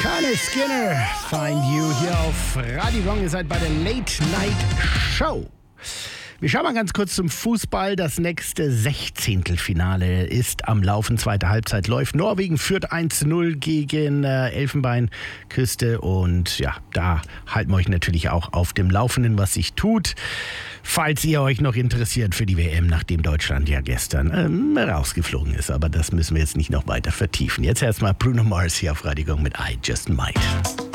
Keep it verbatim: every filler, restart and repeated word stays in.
Kane Skinner, Find You hier auf Radio Gong. Ihr seid bei der Late Night Show. Wir schauen mal ganz kurz zum Fußball. Das nächste Sechzehntelfinale ist am Laufen. Zweite Halbzeit läuft. Norwegen führt eins zu null gegen äh, Elfenbeinküste. Und ja, da halten wir euch natürlich auch auf dem Laufenden, was sich tut. Falls ihr euch noch interessiert für die W M, nachdem Deutschland ja gestern ähm, rausgeflogen ist. Aber das müssen wir jetzt nicht noch weiter vertiefen. Jetzt erstmal Bruno Mars hier auf Radio Gong mit I Just Might.